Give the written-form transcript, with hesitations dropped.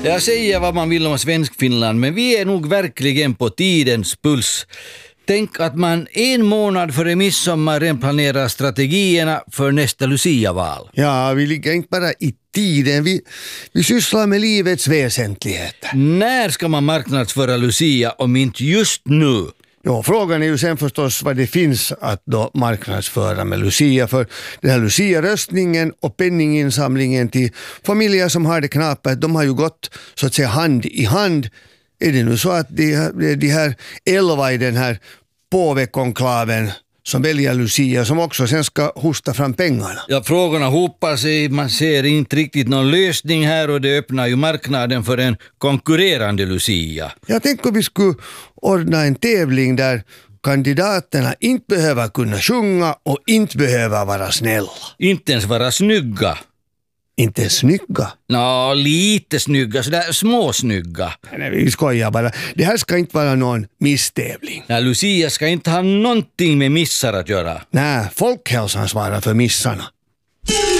Jag säger vad man vill om Svenskfinland, men vi är nog verkligen på tidens puls. Tänk att man 1 månad före midsommar redan planerar strategierna för nästa Lucia-val. Ja, vi ligger inte bara i tiden, vi sysslar med livets väsentligheter. När ska man marknadsföra Lucia om inte just nu? Ja, frågan är ju sen förstås vad det finns att då marknadsföra med Lucia, för den här Lucia-röstningen och penninginsamlingen till familjer som har det knapert, de har ju gått så att säga hand i hand. Är det nu så att de här 11 i den här påvekonklaven som väljer Lucia som också sen ska hosta fram pengarna? Ja, frågorna hopar sig, man ser inte riktigt någon lösning här och det öppnar ju marknaden för en konkurrerande Lucia. Jag tänker att vi skulle ordna en tävling där kandidaterna inte behöver kunna sjunga och inte behöver vara snälla. Inte ens vara snygga. Inte snygga. Nå, lite snygga, sådär småsnygga. Nej, vi skojar bara. Det här ska inte vara någon misstävling. Nej, Lucia ska inte ha någonting med missar att göra. Nej, folkhälsan svarar för missarna.